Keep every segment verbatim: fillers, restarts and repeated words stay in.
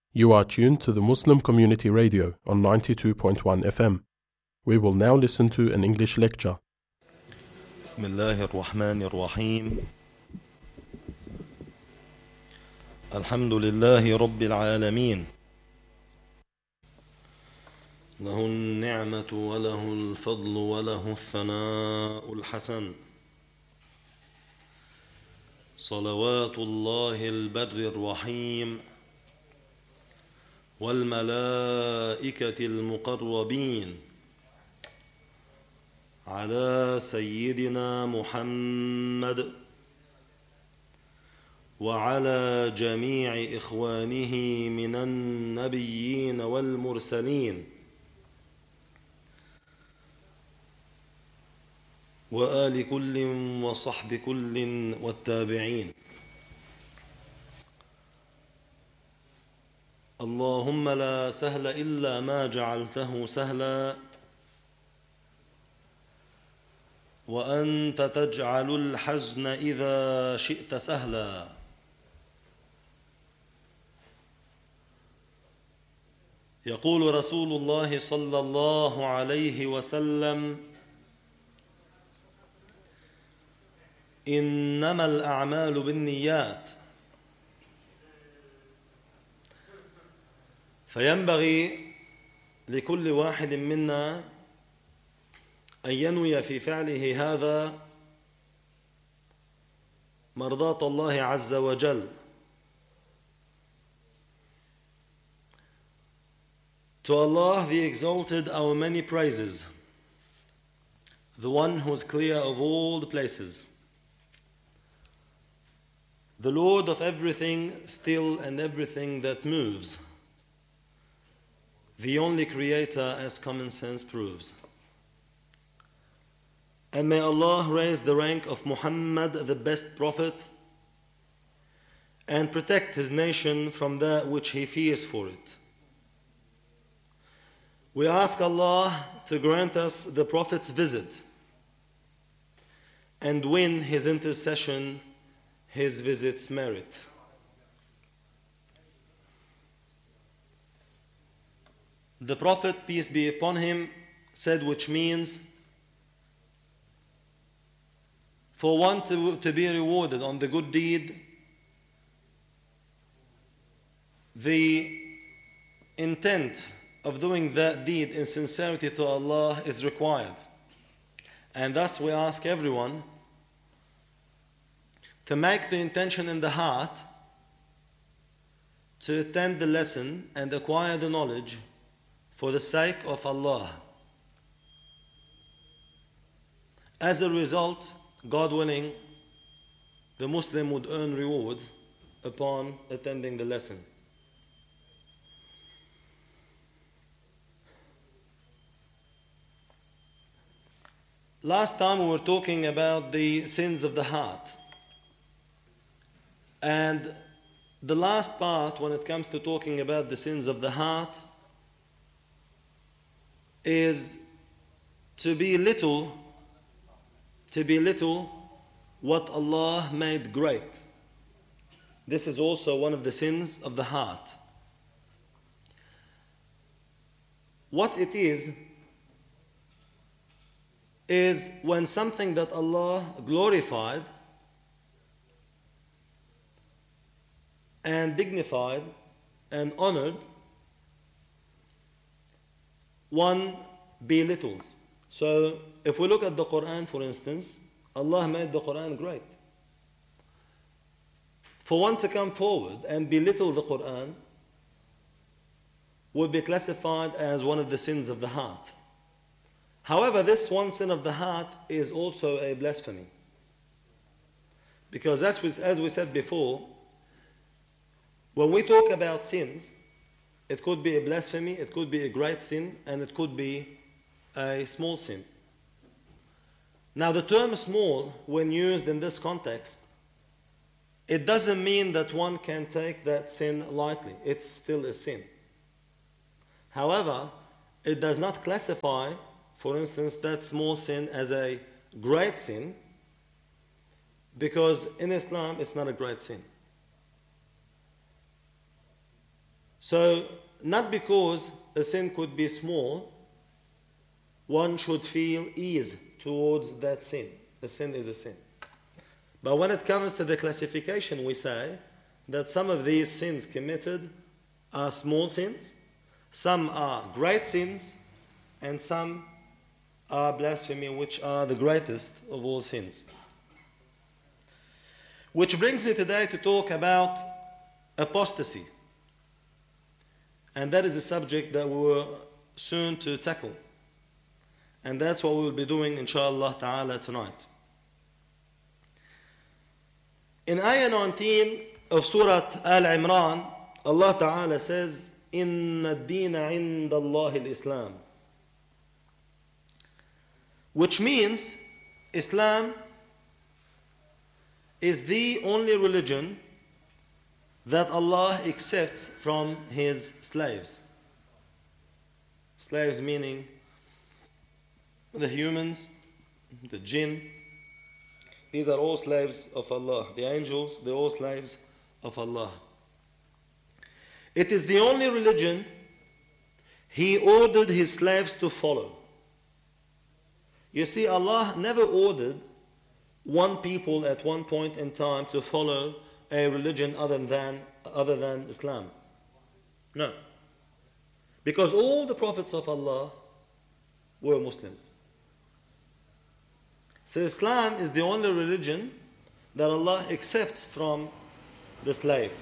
You are tuned to the Muslim Community Radio on ninety-two point one F M. We will now listen to an English lecture. بسم الله الرحمن الرحيم. الحمد لله رب العالمين، له النعمة وله الفضل وله الثناء الحسن، صلوات الله البر الرحيم والملائكة المقربين على سيدنا محمد وعلى جميع إخوانه من النبيين والمرسلين وآل كل وصحب كل والتابعين. اللهم لا سهل إلا ما جعلته سهلا وأنت تجعل الحزن إذا شئت سهلا. يقول رسول الله صلى الله عليه وسلم: إنما الأعمال بالنيات، فينبغي لكل واحد منا أن ينوي في فعله هذا مرضاة الله عز وجل. To Allah the exalted, our many praises, the one who is clear of all the places, the Lord of everything still and everything that moves, the only creator as common sense proves. And may Allah raise the rank of Muhammad, the best prophet, and protect his nation from that which he fears for it. We ask Allah to grant us the prophet's visit and win his intercession, his visit's merit. The Prophet, peace be upon him, said, which means for one to, to be rewarded on the good deed, the intent of doing that deed in sincerity to Allah is required. And thus we ask everyone to make the intention in the heart to attend the lesson and acquire the knowledge for the sake of Allah. As a result, God willing, the Muslim would earn reward upon attending the lesson. Last time we were talking about the sins of the heart. And the last part, when it comes to talking about the sins of the heart, is to belittle, to belittle what Allah made great. This is also one of the sins of the heart. What it is, is when something that Allah glorified and dignified and honored, one belittles. So if we look at the Quran, for instance, Allah made the Quran great. For one to come forward and belittle the Quran would be classified as one of the sins of the heart. However, this one sin of the heart is also a blasphemy. Because as we, as we said before, when we talk about sins, it could be a blasphemy, it could be a great sin, and it could be a small sin. Now the term small, when used in this context, it doesn't mean that one can take that sin lightly. It's still a sin. However, it does not classify, for instance, that small sin as a great sin, because in Islam it's not a great sin. So, not because a sin could be small, one should feel ease towards that sin. A sin is a sin. But when it comes to the classification, we say that some of these sins committed are small sins, some are great sins, and some are blasphemy, which are the greatest of all sins. Which brings me today to talk about apostasy. And that is a subject that we will soon to tackle. And that's what we'll be doing, inshallah ta'ala, tonight. In ayah nineteen of Surah Al-Imran, Allah ta'ala says, إِنَّ الدِّينَ عِنْدَ اللَّهِ الْإِسْلَامِ, which means Islam is the only religion that Allah accepts from His slaves. Slaves meaning the humans, the jinn. These are all slaves of Allah. The angels, they're all slaves of Allah. It is the only religion He ordered His slaves to follow. You see, Allah never ordered one people at one point in time to follow a religion other than, other than Islam. No. Because all the prophets of Allah were Muslims. So Islam is the only religion that Allah accepts from the slave.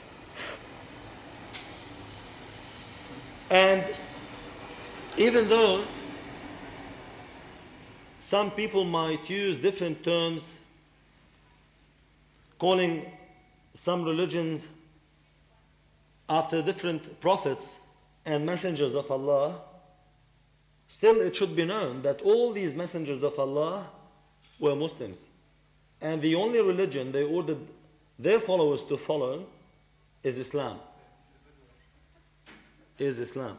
And even though some people might use different terms, calling some religions after different prophets and messengers of Allah, still it should be known that all these messengers of Allah were Muslims. And the only religion they ordered their followers to follow is Islam. Is Islam.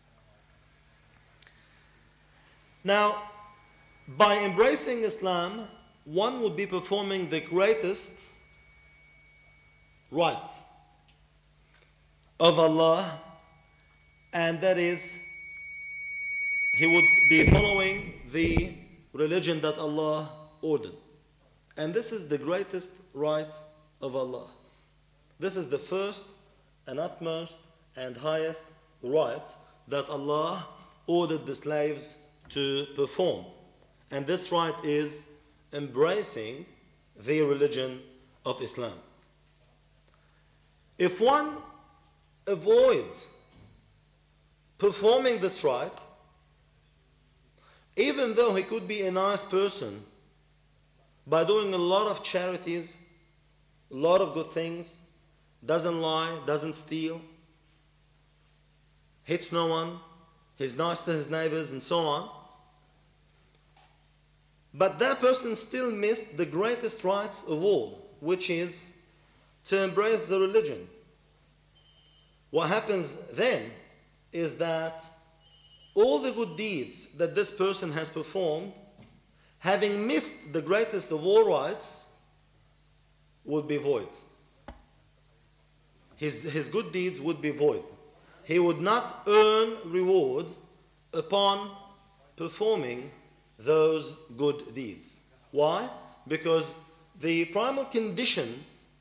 Now, by embracing Islam, one would be performing the greatest right of Allah, and that is, he would be following the religion that Allah ordered. And this is the greatest right of Allah. This is the first and utmost and highest right that Allah ordered the slaves to perform. And this right is embracing the religion of Islam. If one avoids performing this right, even though he could be a nice person by doing a lot of charities, a lot of good things, doesn't lie, doesn't steal, hits no one, he's nice to his neighbors and so on, but that person still missed the greatest rights of all, which is to embrace the religion. What happens then is that all the good deeds that this person has performed, having missed the greatest of all rights, would be void. His, his good deeds would be void. He would not earn reward upon performing those good deeds. Why? Because the primal condition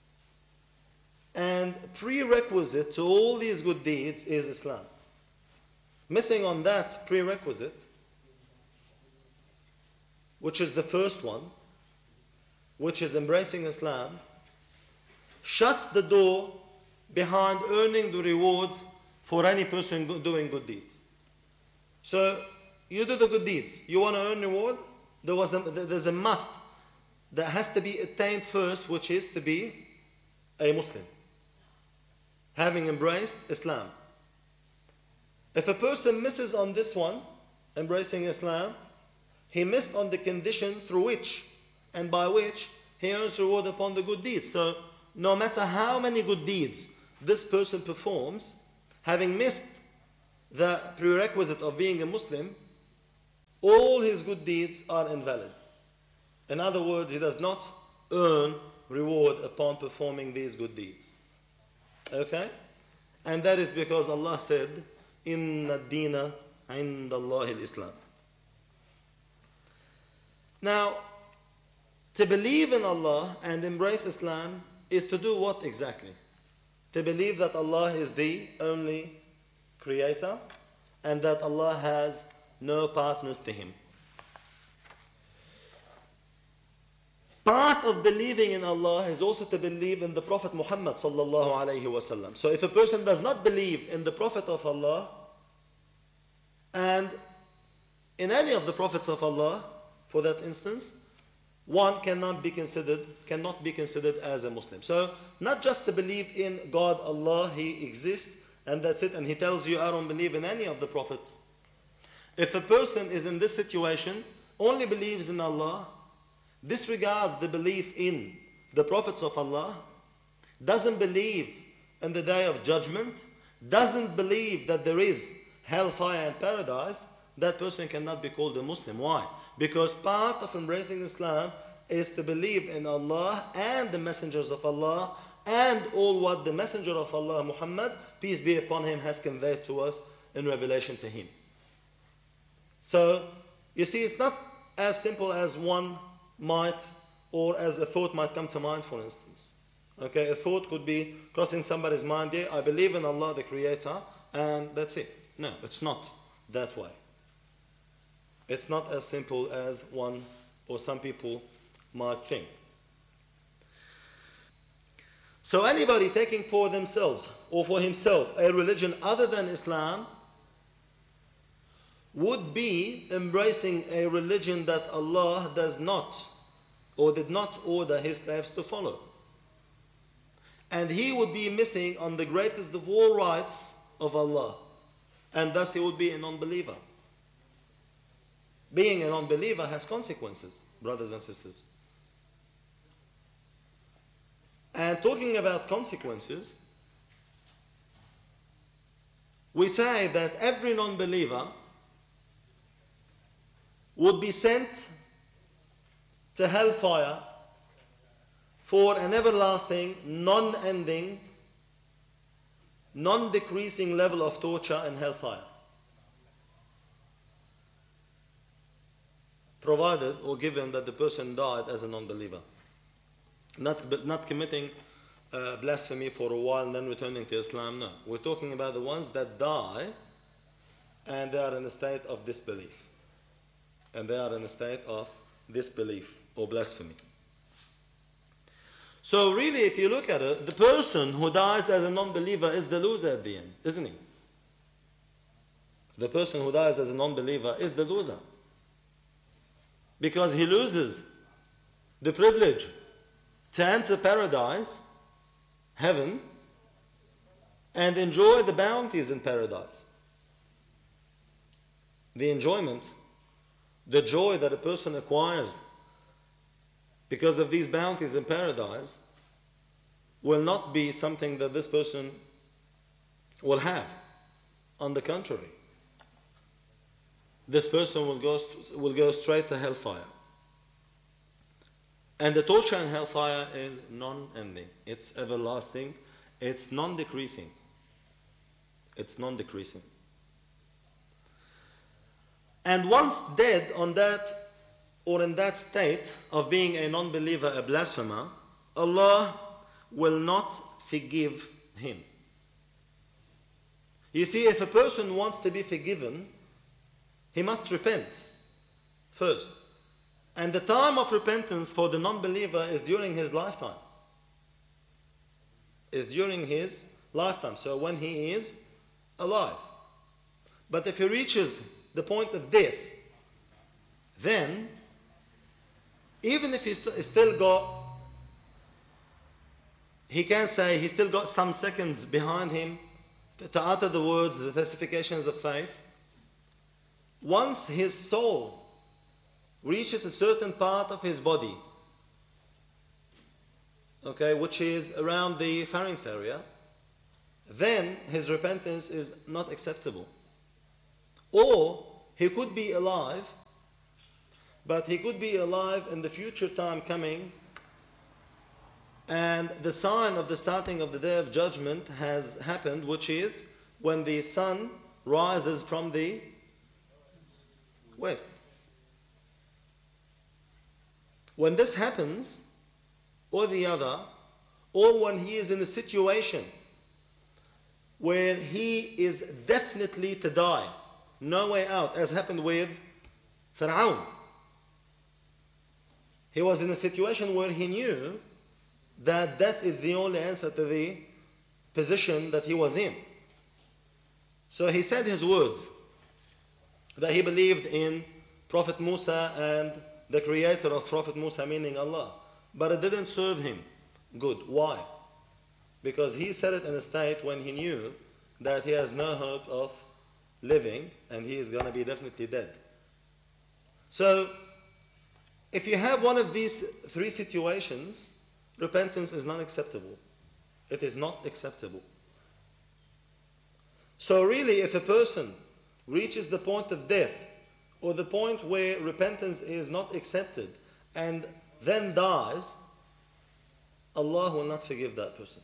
and prerequisite to all these good deeds is Islam. Missing on that prerequisite, which is the first one, which is embracing Islam, shuts the door behind earning the rewards for any person doing good deeds. So, you do the good deeds. You want to earn reward? There was a, there's a must that has to be attained first, which is to be a Muslim, having embraced Islam. If a person misses on this one, embracing Islam, he missed on the condition through which and by which he earns reward upon the good deeds. So, no matter how many good deeds this person performs, having missed the prerequisite of being a Muslim, all his good deeds are invalid. In other words, he does not earn reward upon performing these good deeds. Okay? And that is because Allah said, Inna ad-deena inda Allahi al-Islam. Now, to believe in Allah and embrace Islam is to do what exactly? To believe that Allah is the only creator and that Allah has no partners to Him. Part of believing in Allah is also to believe in the Prophet Muhammad sallallahu alayhi wasallam. So if a person does not believe in the Prophet of Allah and in any of the Prophets of Allah, for that instance, one cannot be considered cannot be considered as a Muslim. So not just to believe in God, Allah, He exists, and that's it, and He tells you, I don't believe in any of the prophets. If a person is in this situation, only believes in Allah, disregards the belief in the prophets of Allah, doesn't believe in the day of judgment, doesn't believe that there is hellfire and paradise, that person cannot be called a Muslim. Why? Because part of embracing Islam is to believe in Allah and the messengers of Allah and all what the messenger of Allah, Muhammad, peace be upon him, has conveyed to us in revelation to him. So, you see, it's not as simple as one might, or as a thought might come to mind, for instance. Okay, a thought could be crossing somebody's mind, yeah, I believe in Allah, the Creator, and that's it. No, it's not that way. It's not as simple as one or some people might think. So anybody taking for themselves or for himself a religion other than Islam would be embracing a religion that Allah does not or did not order His slaves to follow. And he would be missing on the greatest of all rights of Allah. And thus he would be a non-believer. Being a non-believer has consequences, brothers and sisters. And talking about consequences, we say that every non-believer would be sent to hellfire for an everlasting, non-ending, non-decreasing level of torture in hellfire. Provided or given that the person died as a non-believer. Not, not committing uh, blasphemy for a while and then returning to Islam, no. We're talking about the ones that die and they are in a state of disbelief. And they are in a state of disbelief or blasphemy. So really, if you look at it, the person who dies as a non-believer is the loser at the end, isn't he? The person who dies as a non-believer is the loser. Because he loses the privilege to enter paradise, heaven, and enjoy the bounties in paradise. The enjoyment, the joy that a person acquires because of these bounties in paradise will not be something that this person will have. On the contrary, this person will go, will go straight to hellfire. And the torture in hellfire is non-ending. It's everlasting. It's non-decreasing. It's non-decreasing. And once dead on that or in that state of being a non-believer, a blasphemer, Allah will not forgive him. You see, if a person wants to be forgiven, he must repent first. And the time of repentance for the non-believer is during his lifetime. Is during his lifetime. So when he is alive. But if he reaches the point of death, then even if he's st- still got, he can say he still got some seconds behind him to, to utter the words, the testifications of faith. Once his soul reaches a certain part of his body, okay, which is around the pharynx area, then his repentance is not acceptable. Or he could be alive, but he could be alive in the future time coming And the sign of the starting of the day of judgment has happened, which is when the sun rises from the west. When this happens, or the other, or when he is in a situation where he is definitely to die, no way out, as happened with Fir'aun. He was in a situation where he knew that death is the only answer to the position that he was in. So he said his words, that he believed in Prophet Musa and the creator of Prophet Musa, meaning Allah. But it didn't serve him good. Why? Because he said it in a state when he knew that he has no hope of living and he is going to be definitely dead. So, if you have one of these three situations, repentance is not acceptable. It is not acceptable. So really, if a person reaches the point of death, or the point where repentance is not accepted, and then dies, Allah will not forgive that person.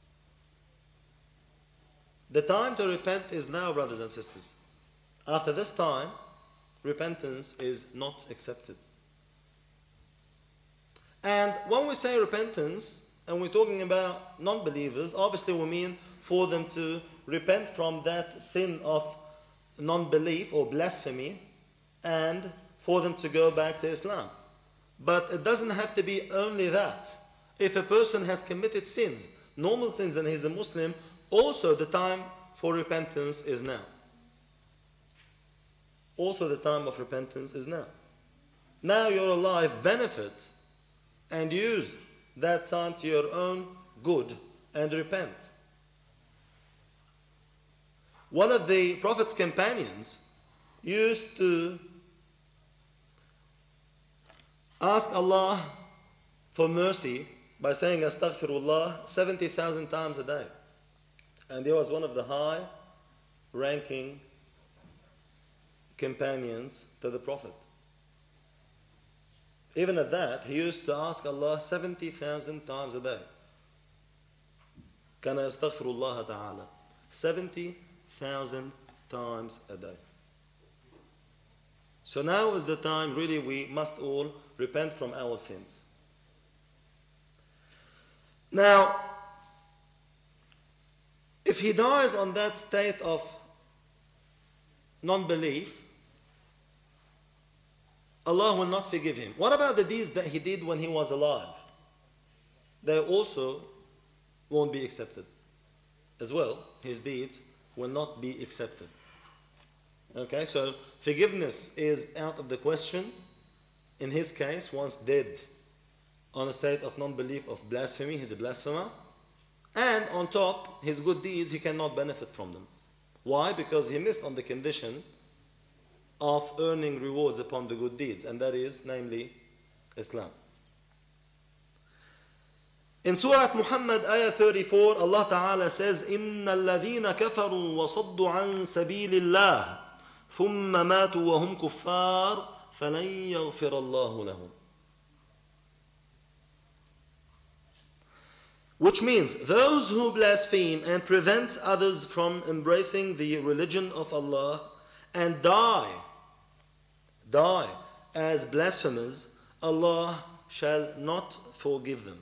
The time to repent is now, brothers and sisters. After this time, repentance is not accepted. And when we say repentance, and we're talking about non-believers, obviously we mean for them to repent from that sin of non-belief or blasphemy, and for them to go back to Islam. But it doesn't have to be only that. If a person has committed sins, normal sins, and he's a Muslim, also the time for repentance is now. Also the time of repentance is now. Now you're alive, benefit and use that time to your own good and repent. One of the Prophet's companions used to ask Allah for mercy by saying Astaghfirullah seventy thousand times a day. And he was one of the high-ranking companions to the Prophet. Even at that, he used to ask Allah seventy thousand times a day. Kana astaghfirullah ta'ala. seventy thousand times a day. So now is the time, really, we must all repent from our sins. Now, if he dies on that state of non-belief, Allah will not forgive him. What about the deeds that he did when he was alive? They also won't be accepted. As well, his deeds will not be accepted. Okay, so forgiveness is out of the question. In his case, once dead on a state of non-belief of blasphemy, he's a blasphemer. And on top, his good deeds, he cannot benefit from them. Why? Because he missed on the condition of earning rewards upon the good deeds, and that is, namely, Islam. In Surah Muhammad, ayah thirty-four, Allah Ta'ala says, إِنَّ الَّذِينَ كَفَرُوا وَصَدُّوا عَن سَبِيلِ اللَّهِ ثُمَّ مَاتُوا وَهُمْ كُفَّارٌ فَلَنْ يَغْفِرَ اللَّهُ لَهُمْ. Which means, those who blaspheme and prevent others from embracing the religion of Allah and die, die as blasphemers, Allah shall not forgive them.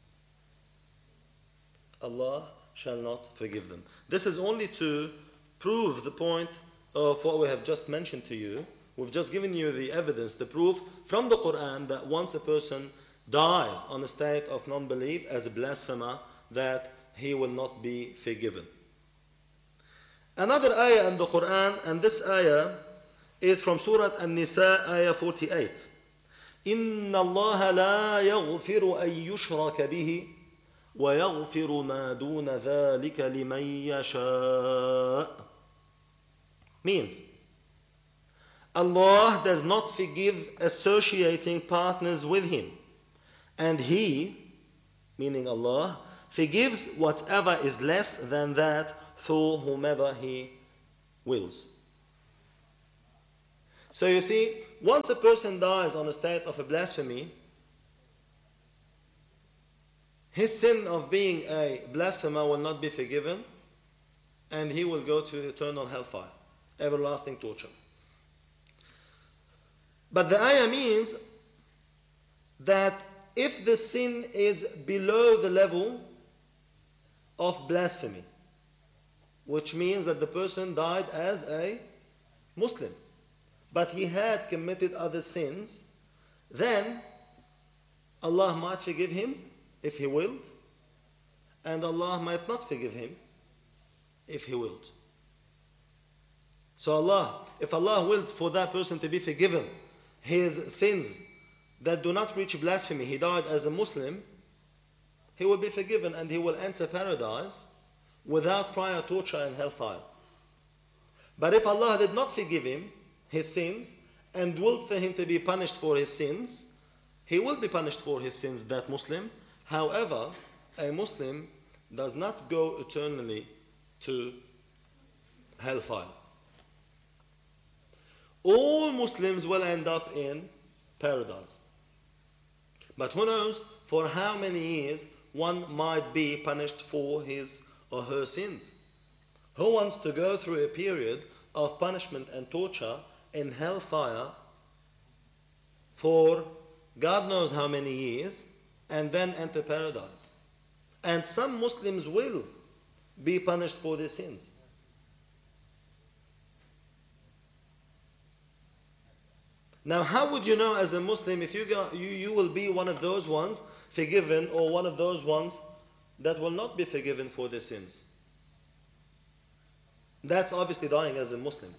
Allah shall not forgive them. This is only to prove the point of what we have just mentioned to you. We've just given you the evidence, the proof from the Quran that once a person dies on a state of non-belief as a blasphemer, that he will not be forgiven. Another ayah in the Quran, and this ayah is from Surah An-Nisa, ayah forty-eight. إِنَّ اللَّهَ لَا يَغْفِرُ أَن يُشْرَكَ بِهِ وَيَغْفِرُ مَا دُونَ ذَلِكَ لِمَن يَشَاءُ. Means, Allah does not forgive associating partners with Him, and He, meaning Allah, forgives whatever is less than that for whomever He wills. So you see, once a person dies on a state of a blasphemy, his sin of being a blasphemer will not be forgiven, and he will go to eternal hellfire, everlasting torture. But the ayah means that if the sin is below the level of blasphemy, which means that the person died as a Muslim, but he had committed other sins, then Allah might forgive him if He willed, and Allah might not forgive him if He willed. So Allah, if Allah willed for that person to be forgiven his sins that do not reach blasphemy, he died as a Muslim, he will be forgiven and he will enter paradise without prior torture and hellfire. But if Allah did not forgive him his sins and willed for him to be punished for his sins, he will be punished for his sins, that Muslim. However, a Muslim does not go eternally to hellfire. All Muslims will end up in paradise. But who knows for how many years one might be punished for his or her sins. Who wants to go through a period of punishment and torture in hellfire for God knows how many years and then enter paradise? And some Muslims will be punished for their sins. Now, how would you know as a Muslim if you, go, you, you will be one of those ones forgiven or one of those ones that will not be forgiven for their sins? That's obviously dying as a Muslim.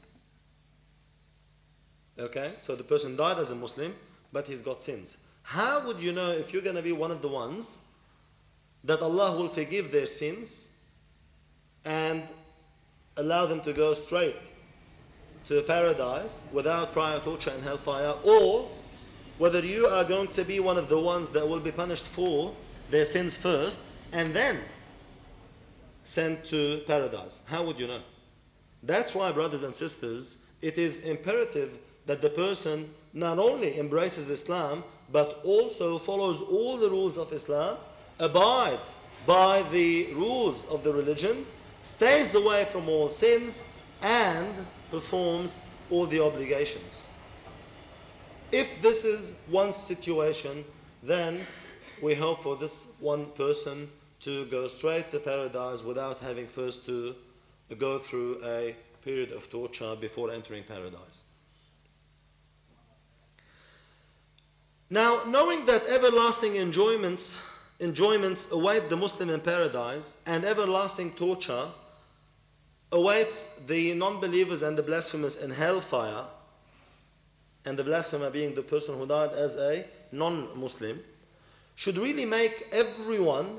Okay? So the person died as a Muslim, but he's got sins. How would you know if you're going to be one of the ones that Allah will forgive their sins and allow them to go straight to paradise without prior torture and hellfire, or whether you are going to be one of the ones that will be punished for their sins first and then sent to paradise? How would you know? That's why, brothers and sisters, it is imperative that the person not only embraces Islam but also follows all the rules of Islam, abides by the rules of the religion, stays away from all sins, and performs all the obligations. If this is one situation, then we hope for this one person to go straight to paradise without having first to go through a period of torture before entering paradise. Now, knowing that everlasting enjoyments, enjoyments await the Muslim in paradise and everlasting torture awaits the non-believers and the blasphemers in hellfire, and the blasphemer being the person who died as a non-Muslim, should really make everyone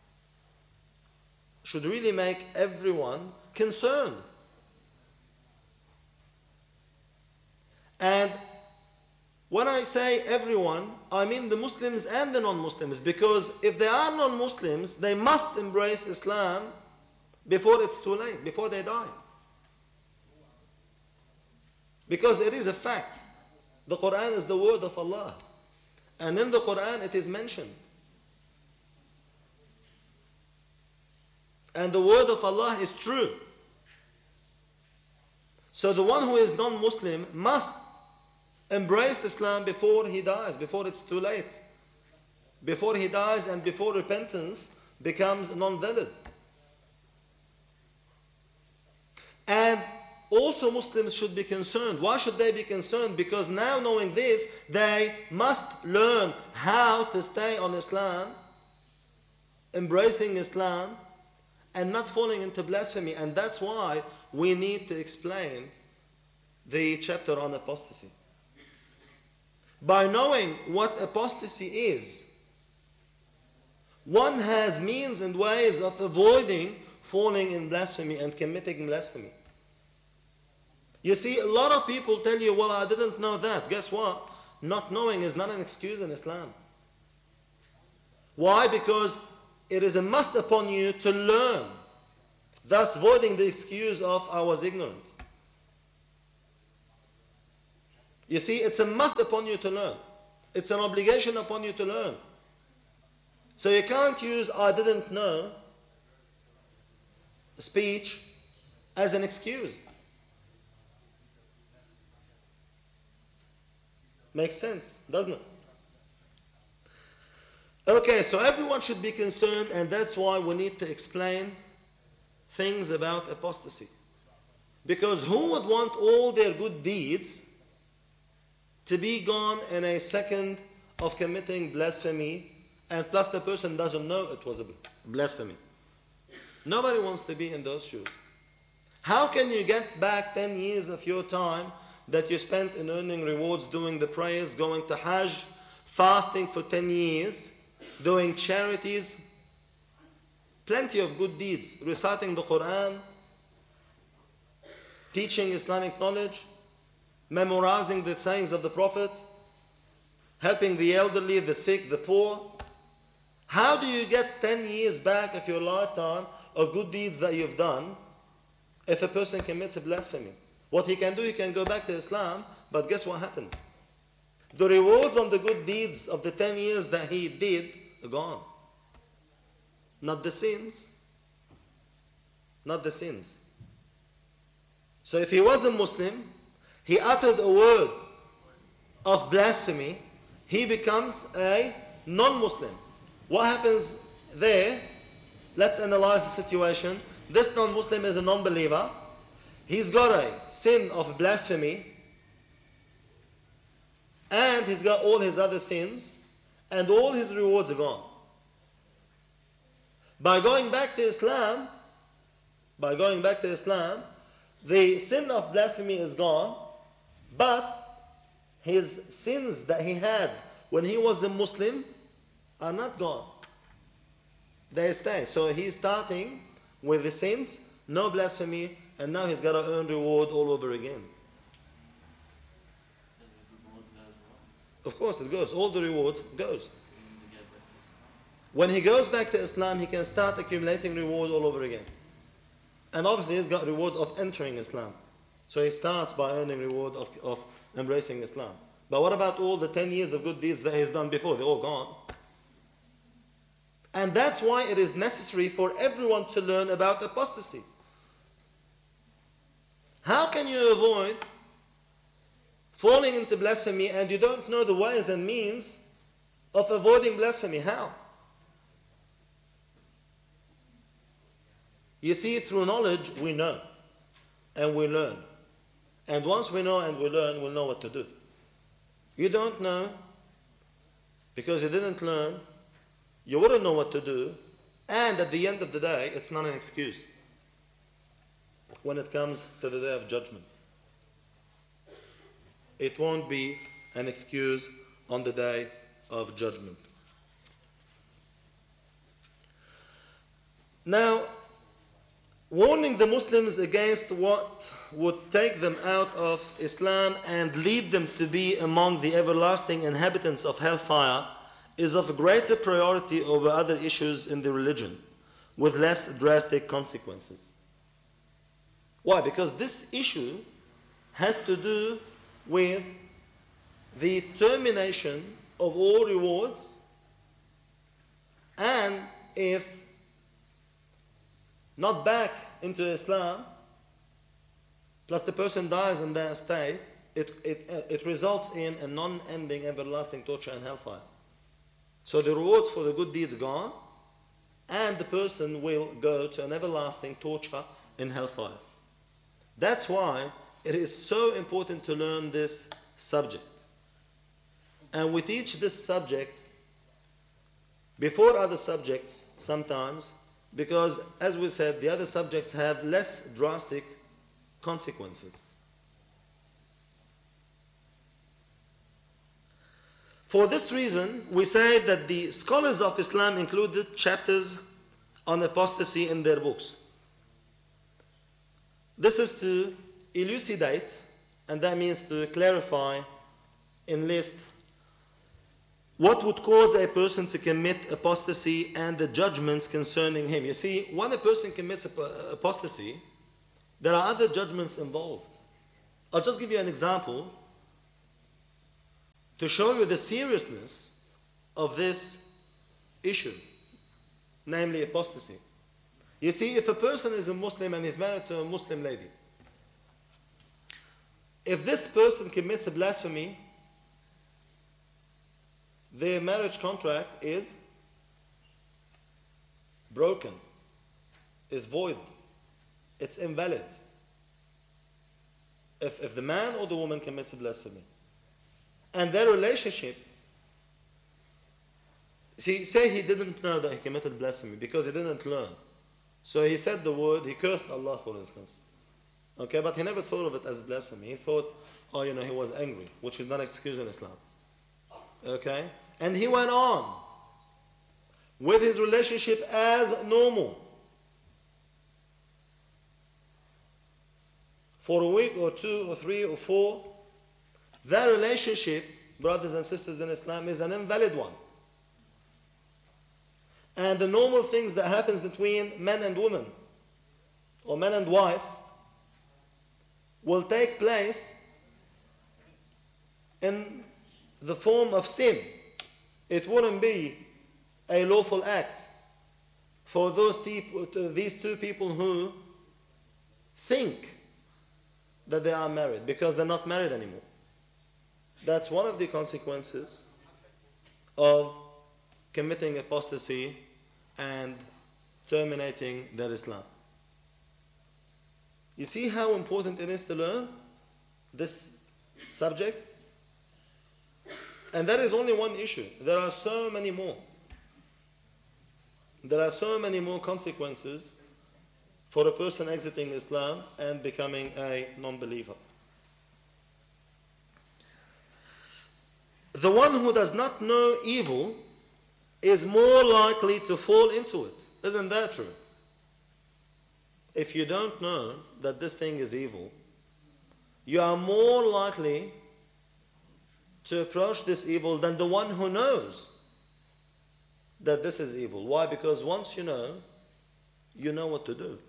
should really make everyone concerned. And when I say everyone, I mean the Muslims and the non-Muslims, because if they are non-Muslims, they must embrace Islam before it's too late, before they die. Because it is a fact. The Quran is the word of Allah. And in the Quran it is mentioned. And the word of Allah is true. So the one who is non-Muslim must embrace Islam before he dies, before it's too late. Before he dies and before repentance becomes non-valid. And also Muslims should be concerned. Why should they be concerned? Because now knowing this, they must learn how to stay on Islam, embracing Islam, and not falling into blasphemy. And that's why we need to explain the chapter on apostasy. By knowing what apostasy is, one has means and ways of avoiding falling in blasphemy and committing blasphemy. You see, a lot of people tell you, well, I didn't know that. Guess what? Not knowing is not an excuse in Islam. Why? Because it is a must upon you to learn, thus avoiding the excuse of I was ignorant. You see, it's a must upon you to learn. It's an obligation upon you to learn. So you can't use "I didn't know" speech as an excuse. Makes sense, doesn't it? Okay, so everyone should be concerned, and that's why we need to explain things about apostasy. Because who would want all their good deeds to be gone in a second of committing blasphemy, and plus the person doesn't know it was a blasphemy? Nobody wants to be in those shoes. How can you get back ten years of your time that you spent in earning rewards, doing the prayers, going to Hajj, fasting for ten years, doing charities, plenty of good deeds, reciting the Quran, teaching Islamic knowledge, memorizing the sayings of the Prophet, helping the elderly, the sick, the poor? How do you get ten years back of your lifetime of good deeds that you've done if a person commits a blasphemy? What he can do, he can go back to Islam, but guess what happened? The rewards on the good deeds of the ten years that he did are gone. Not the sins. Not the sins. So if he was a Muslim, he uttered a word of blasphemy, he becomes a non-Muslim. What happens there? Let's analyze the situation. This non-Muslim is a non-believer. He's got a sin of blasphemy, and he's got all his other sins, and all his rewards are gone. By going back to Islam, by going back to Islam, the sin of blasphemy is gone, but his sins that he had when he was a Muslim are not gone. They stay. So he's starting with the sins, no blasphemy, and now he's got to earn reward all over again. Of course it goes. All the reward goes. When he goes back to Islam, he can start accumulating reward all over again. And obviously he's got reward of entering Islam. So he starts by earning reward of, of embracing Islam. But what about all the ten years of good deeds that he's done before? They're all gone. And that's why it is necessary for everyone to learn about apostasy. How can you avoid falling into blasphemy and you don't know the ways and means of avoiding blasphemy? How? You see, through knowledge we know and we learn. And once we know and we learn, we'll know what to do. You don't know because you didn't learn, you wouldn't know what to do, and at the end of the day, it's not an excuse when it comes to the day of judgment. It won't be an excuse on the day of judgment. Now, warning the Muslims against what would take them out of Islam and lead them to be among the everlasting inhabitants of hellfire is of greater priority over other issues in the religion, with less drastic consequences. Why? Because this issue has to do with the termination of all rewards, and if not back into Islam, plus the person dies in that state, it, it, it results in a non-ending everlasting torture and hellfire. So the rewards for the good deeds are gone, and the person will go to an everlasting torture in hellfire. That's why it is so important to learn this subject. And we teach this subject before other subjects sometimes, because, as we said, the other subjects have less drastic consequences. For this reason, we say that the scholars of Islam included chapters on apostasy in their books. This is to elucidate, and that means to clarify, enlist, what would cause a person to commit apostasy and the judgments concerning him. You see, when a person commits apostasy, there are other judgments involved. I'll just give you an example to show you the seriousness of this issue. namely apostasy. You see, if a person is a Muslim and is married to a Muslim lady, if this person commits a blasphemy, their marriage contract is broken, is void, it's invalid. If, if the man or the woman commits a blasphemy, and their relationship, see, say he didn't know that he committed blasphemy because he didn't learn. So he said the word, he cursed Allah, for instance. Okay, but he never thought of it as blasphemy. He thought, oh, you know, he was angry, which is not an excuse in Islam. Okay? And he went on with his relationship as normal. For a week or two or three or four, that relationship, brothers and sisters in Islam, is an invalid one. And the normal things that happens between men and women, or man and wife, will take place in the form of sin. It wouldn't be a lawful act for those people, these two people who think that they are married, because they're not married anymore. That's one of the consequences of committing apostasy and terminating their Islam. You see how important it is to learn this subject? And that is only one issue. There are so many more. There are so many more consequences for a person exiting Islam and becoming a non-believer. The one who does not know evil is more likely to fall into it. Isn't that true? If you don't know that this thing is evil, you are more likely to approach this evil than the one who knows that this is evil. Why? Because once you know, you know what to do.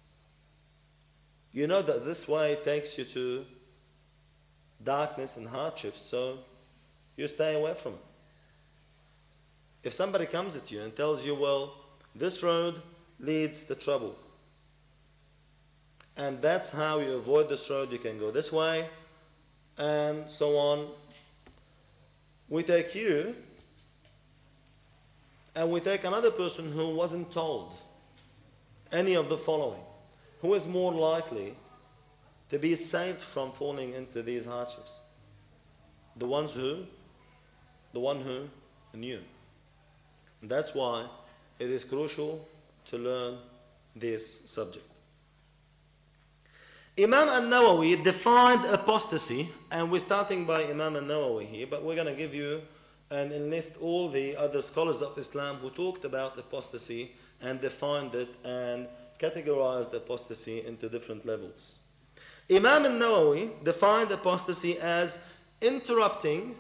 You know that this way takes you to darkness and hardships, so you stay away from it. If somebody comes at you and tells you, well, this road leads to trouble, and that's how you avoid this road, you can go this way, and so on, we take you, and we take another person who wasn't told any of the following. Who is more likely to be saved from falling into these hardships? The ones who, the one who knew. And that's why it is crucial to learn this subject. Imam al-Nawawi defined apostasy, and we're starting by Imam al-Nawawi here, but we're going to give you and enlist all the other scholars of Islam who talked about apostasy and defined it and categorized apostasy into different levels. Imam al-Nawawi defined apostasy as interrupting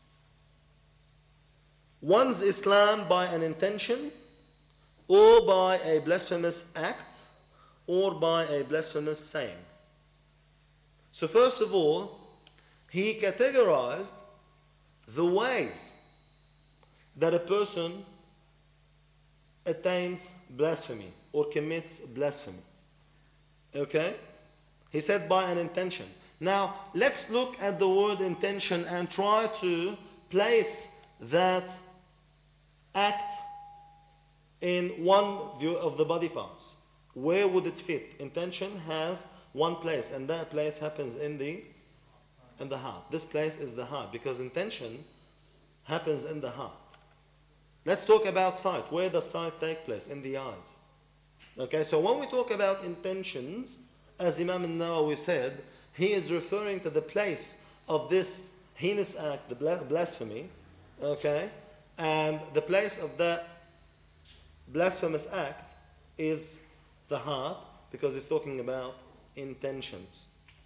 one's Islam by an intention, or by a blasphemous act, or by a blasphemous saying. So first of all, he categorized the ways that a person attains blasphemy or commits blasphemy. Okay? He said by an intention. Now, let's look at the word intention and try to place that act in one view of the body parts. Where would it fit? Intention has one place, and that place happens in the in the heart. This place is the heart, because intention happens in the heart. Let's talk about sight. Where does sight take place? In the eyes. Okay, so when we talk about intentions, as Imam al-Nawawi said, he is referring to the place of this heinous act, the blasphemy, okay, and the place of that blasphemous act is the heart, because it's talking about intentions.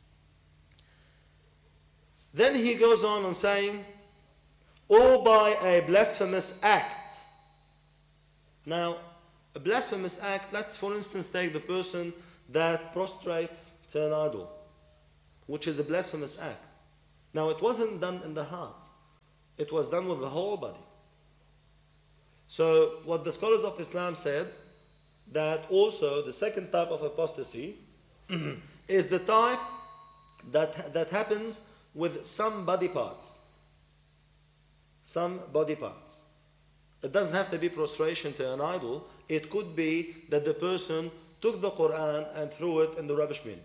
Then he goes on and saying, or by a blasphemous act. Now, a blasphemous act, let's for instance take the person that prostrates to an idol, which is a blasphemous act. Now, it wasn't done in the heart. It was done with the whole body. So what the scholars of Islam said, that also the second type of apostasy is the type that, that happens with some body parts. Some body parts. It doesn't have to be prostration to an idol. It could be that the person took the Quran and threw it in the rubbish bin.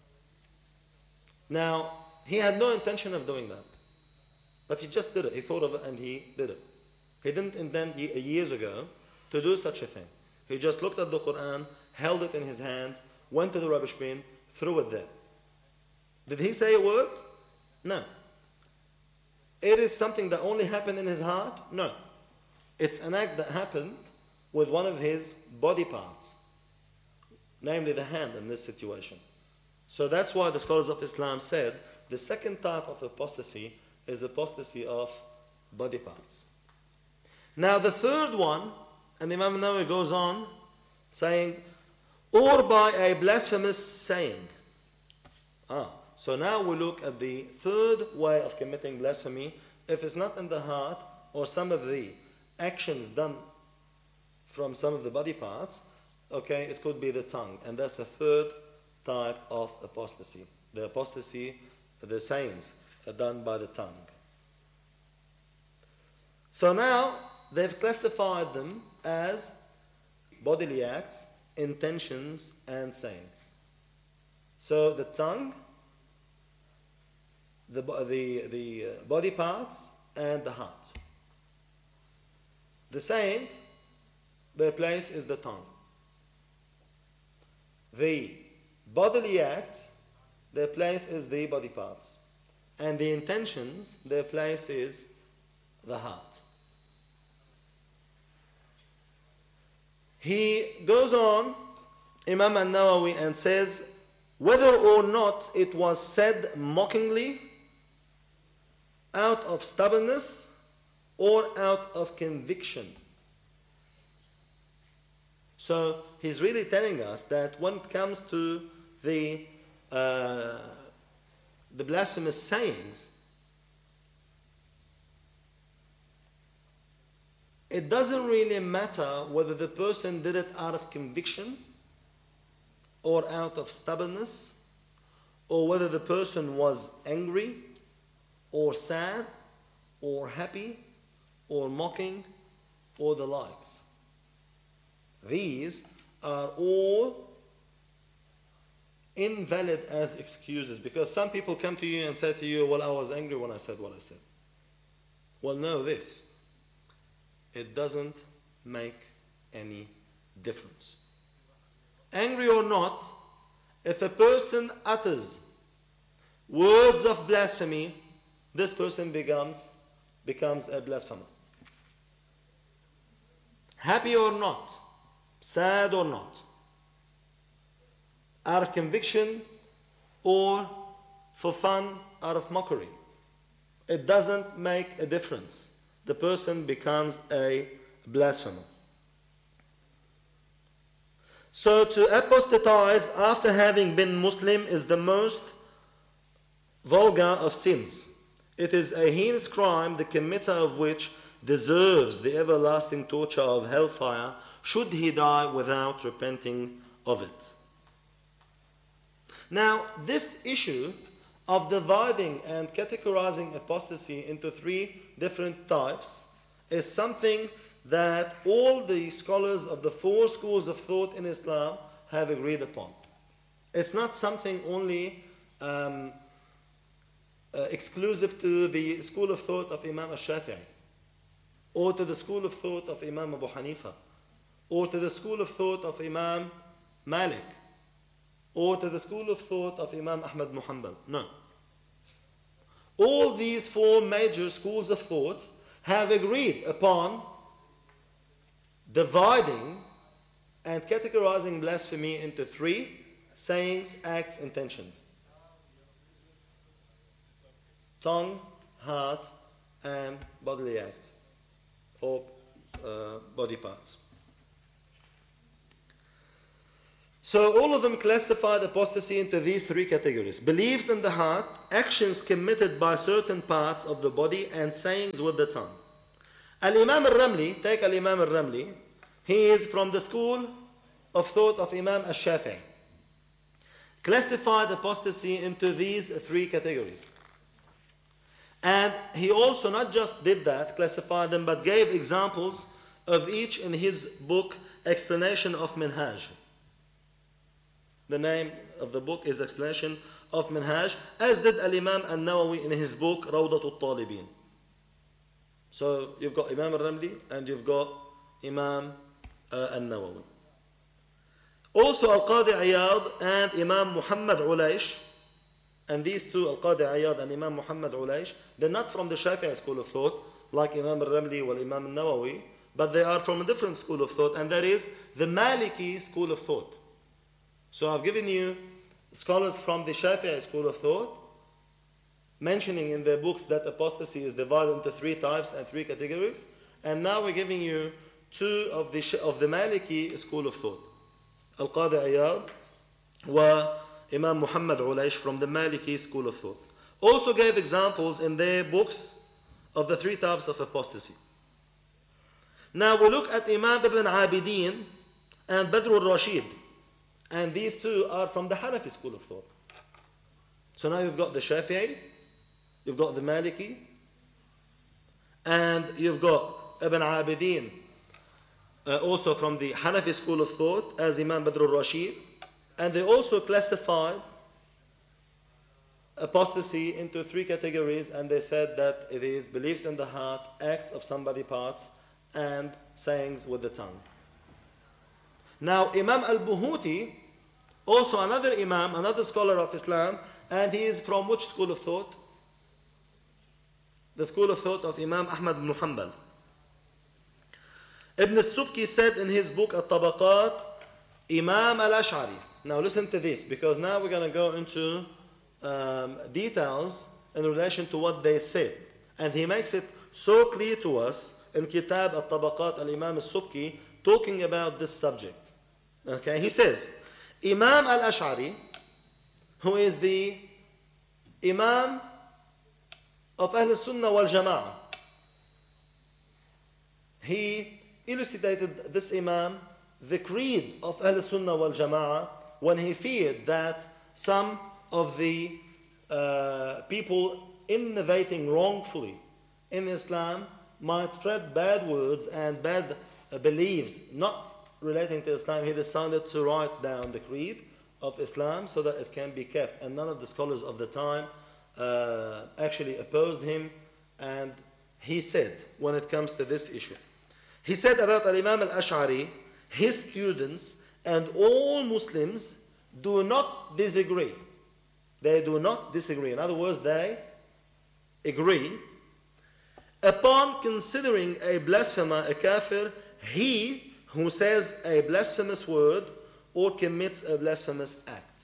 Now, he had no intention of doing that. But he just did it. He thought of it and he did it. He didn't intend years ago to do such a thing. He just looked at the Quran, held it in his hand, went to the rubbish bin, threw it there. Did he say a word? No. It is something that only happened in his heart? No. It's an act that happened with one of his body parts, namely the hand in this situation. So that's why the scholars of Islam said the second type of apostasy is apostasy of body parts. Now the third one, and Imam Nawawi goes on saying, or by a blasphemous saying. Ah, so now we look at the third way of committing blasphemy. If it's not in the heart or some of the actions done from some of the body parts, okay, it could be the tongue. And that's the third type of apostasy. The apostasy, the sayings are done by the tongue. So now they've classified them as bodily acts, intentions, and saying. So the tongue, the, the, the body parts, and the heart. The sayings, their place is the tongue. The bodily acts, their place is the body parts. And the intentions, their place is the heart. He goes on, Imam al-Nawawi, and says, whether or not it was said mockingly, out of stubbornness, or out of conviction. So he's really telling us that when it comes to the, uh, the blasphemous sayings, it doesn't really matter whether the person did it out of conviction or out of stubbornness, or whether the person was angry or sad or happy or mocking or the likes. These are all invalid as excuses, because some people come to you and say to you, well, I was angry when I said what I said. Well, know this. It doesn't make any difference. Angry or not, if a person utters words of blasphemy, this person becomes, becomes a blasphemer. Happy or not, sad or not, out of conviction or for fun, out of mockery, it doesn't make a difference. The person becomes a blasphemer. So to apostatize after having been Muslim is the most vulgar of sins. It is a heinous crime, the committer of which deserves the everlasting torture of hellfire should he die without repenting of it. Now, this issue of dividing and categorizing apostasy into three different types is something that all the scholars of the four schools of thought in Islam have agreed upon. It's not something only um, uh, exclusive to the school of thought of Imam al-Shafi'i, or to the school of thought of Imam Abu Hanifa, or to the school of thought of Imam Malik, or to the school of thought of Imam Ahmad Muhammad. No. All these four major schools of thought have agreed upon dividing and categorizing blasphemy into three: sayings, acts, intentions. Tongue, heart, and bodily act, or uh, body parts. So all of them classified apostasy into these three categories: beliefs in the heart, actions committed by certain parts of the body, and sayings with the tongue. Al-Imam al-Ramli, take Al-Imam al-Ramli, he is from the school of thought of Imam al-Shafi'i. Classified apostasy into these three categories. And he also not just did that, classified them, but gave examples of each in his book, Explanation of Minhaj. The name of the book is Explanation of Minhaj, as did Al-Imam al-Nawawi in his book, Rawdatul Talibin. So you've got Imam al-Ramli and you've got Imam uh, al-Nawawi. Also Al-Qadi Iyad and Imam Muhammad Ulaysh, and these two, Al-Qadi Iyad and Imam Muhammad Ulaysh, they're not from the Shafi'i school of thought, like Imam al-Ramli or Imam al-Nawawi, but they are from a different school of thought, and that is the Maliki school of thought. So I've given you scholars from the Shafi'i school of thought, mentioning in their books that apostasy is divided into three types and three categories, and now we're giving you two of the, of the Maliki school of thought. Al-Qadi Iyad wa Imam Muhammad Ulaysh from the Maliki school of thought. Also gave examples in their books of the three types of apostasy. Now we look at Imam Ibn Abidin and Badr al-Rashid, and these two are from the Hanafi school of thought. So now you've got the Shafi'i, you've got the Maliki, and you've got Ibn Abidin, uh, also from the Hanafi school of thought, as Imam Badr al-Rashid, and they also classified apostasy into three categories, and they said that it is beliefs in the heart, acts of somebody's parts, and sayings with the tongue. Now Imam al-Buhuti, also another Imam, another scholar of Islam, and he is from which school of thought? The school of thought of Imam Ahmad ibn Hanbal. Ibn al-Subki said in his book At-Tabaqat, Imam al-Ash'ari. Now listen to this, because now we're going to go into um, details in relation to what they said. And he makes it so clear to us in Kitab At-Tabaqat al-Imam al-Subki, talking about this subject. Okay, he says, Imam al-Ash'ari, who is the Imam of Ahl Sunnah wal Jama'ah, he elucidated, this Imam, the creed of Ahl Sunnah wal Jama'ah, when he feared that some of the uh, people innovating wrongfully in Islam might spread bad words and bad uh, beliefs not relating to Islam. He decided to write down the creed of Islam so that it can be kept. And none of the scholars of the time uh, actually opposed him. And he said, when it comes to this issue, he said about Al-Imam al-Ash'ari, his students and all Muslims do not disagree. They do not disagree. In other words, they agree upon considering a blasphemer, a kafir, he who says a blasphemous word or commits a blasphemous act.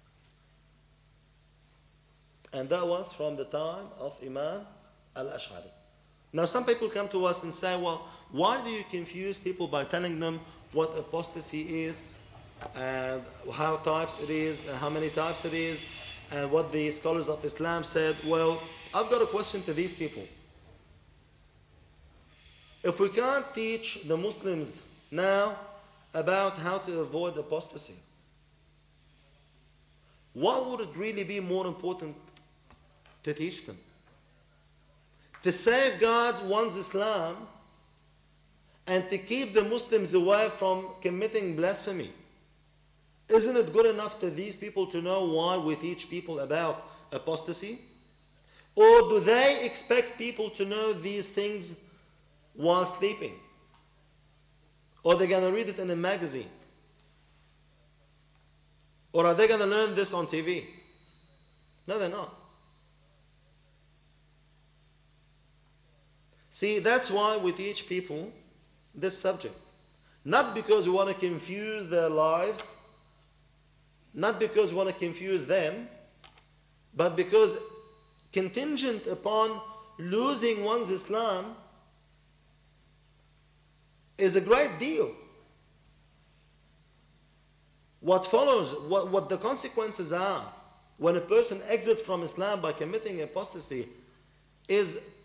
And that was from the time of Imam al-Ash'ari. Now some people come to us and say, well, why do you confuse people by telling them what apostasy is, and how types it is, and how many types it is, and what the scholars of Islam said? Well, I've got a question to these people. If we can't teach the Muslims now about how to avoid apostasy, what would it really be more important to teach them? To safeguard one's Islam and to keep the Muslims away from committing blasphemy. Isn't it good enough to these people to know why we teach people about apostasy? Or do they expect people to know these things while sleeping? Or they're going to read it in a magazine? Or are they going to learn this on T V? No, they're not. See, that's why we teach people this subject. Not because we want to confuse their lives, not because we want to confuse them, but because contingent upon losing one's Islam is a great deal. What follows, what, what the consequences are when a person exits from Islam by committing apostasy is